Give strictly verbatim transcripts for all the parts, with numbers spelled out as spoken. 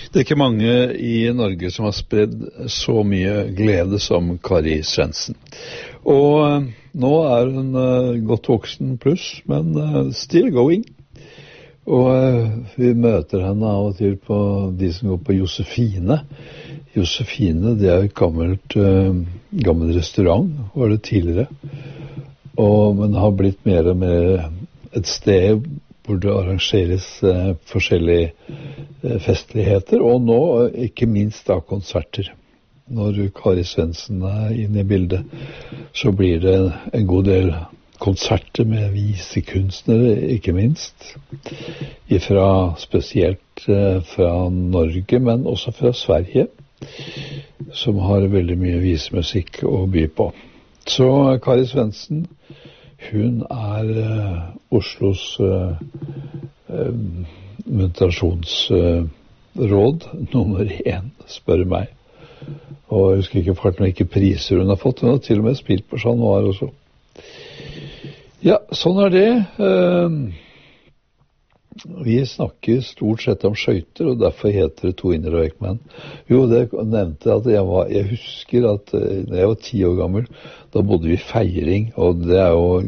Det er ikke mange i Norge som har spredd så mye glede som Kari Svendsen. Og nå er hun godt voksen pluss, men still going. Og vi møter henne av og til på de som går på Josefine. Josefine, det er et gammelt, gammel restaurant, var det tidligere. Og, men har blitt mer og mer et sted hvor det arrangeres eh, forskjellige eh, festligheter, og nå ikke minst da konserter. Når Kari Svendsen er inne i bildet, så blir det en god del konserter med visekunstnere, ikke minst. Ifra, spesielt eh, fra Norge, men også fra Sverige, som har veldig mye visemusikk å by på. Så Kari Svendsen, hun er uh, Oslos uh, uh, muntrasjonsråd uh, nummer én, spør meg. Og jeg husker ikke farten hvilke priser hun har fått. Hun har til og med spilt på Chat Noir også. Ja, sånn er det. Uh, vi snakker stort sett om skøyter, og derfor heter det To Inner og Ekman. Jo, det nevnte at jeg var, jeg husker at uh, når jeg var ti år gammel, da bodde vi i Feiring, og det er jo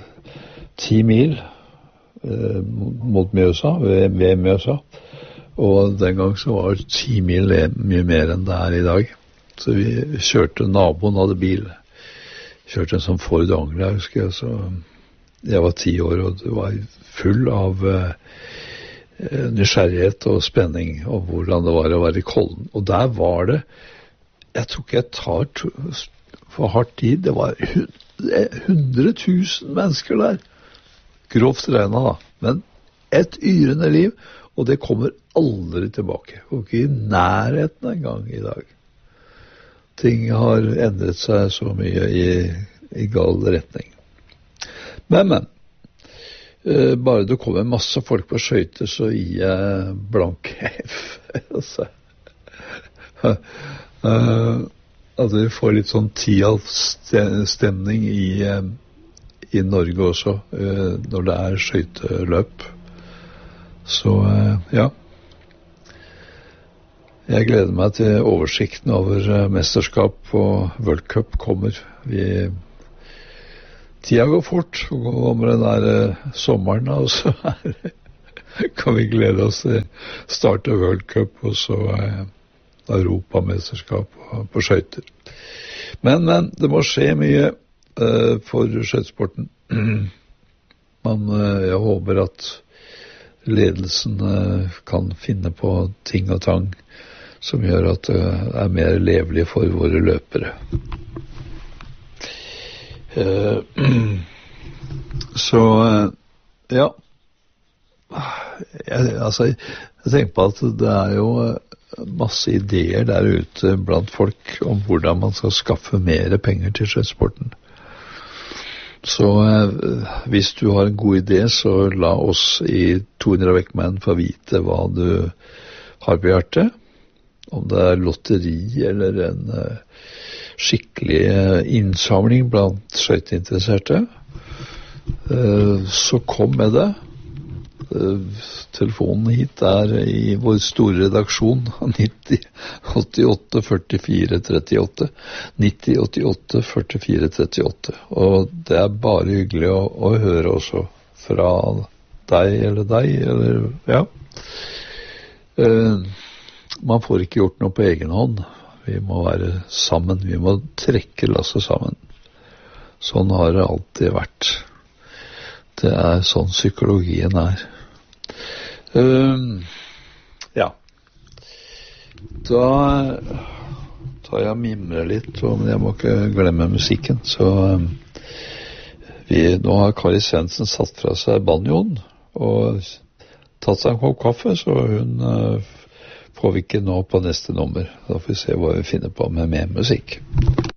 ti mil uh, mot Mjøsa, ved, ved Mjøsa. Og den gang så var ti mil mye mer enn det er i dag. Så vi kjørte, naboen hadde bil. Kjørte en sånn Ford Anglia, husker jeg, så jeg var ti år, og det var full av uh, nysgjerrighet og spenning om hvordan det var å være i Kollen. Og der var det, jeg tror ikke jeg tar to, for hardt tid, det var hundre tusen mennesker der. Grovt regnet da, men et yrende liv, og det kommer aldri tilbake. Og ikke i nærheten engang i dag. Ting har endret seg så mye i, i gal retning. Men, men, uh, bare det kommer masse folk på skøyter, så gir jeg blank F. altså. uh, at vi får litt sånn Tialf-stemning i, uh, i Norge også, uh, når det er skøyteløp. Så, uh, ja. Jeg gleder meg til oversikten over uh, mesterskap og World Cup kommer. Vi Tida går fort, og kommer den der uh, sommeren, og så er, kan vi glede oss til start av World Cup, og så uh, Europamesterskap på, på skøyter. Men, men, det må skje mye uh, for skøytesporten. Men uh, jeg håper at ledelsen uh, kan finne på ting og tang som gjør at det uh, er mer levelig for våre løpere. Uh, så uh, ja jeg, altså jeg, jeg tenker på at det er jo masse ideer der ute blant folk om hvordan man skal skaffe mer penger til skøytesporten. Så uh, hvis du har en god idé, så la oss i To Inner og Ekman få vite hva du har på hjertet, om det er lotteri eller en uh, skikkelig innsamling blant skøyteinteresserte, så kom med det. Telefonen hit er i vår store redaksjon nitti åttiåtte førtifire trettiåtte nitti åttiåtte førtifire trettiåtte, og det er bare hyggelig å, å høre også fra deg eller deg eller, ja. Man får ikke gjort noe på egen hånd. Vi må være sammen, vi må trekke lasset sammen. Sånn har det alltid vært. Det er sånn psykologien er. Um, ja. Da tar jeg og mimrer litt, men jeg må ikke glemme musikken. Så um, vi, nå har Kari Svendsen satt fra seg banjoen og tatt seg en kopp kaffe, så hun uh, får vi ikke nå på neste nummer. Da får vi se hva vi finner på med mer musikk.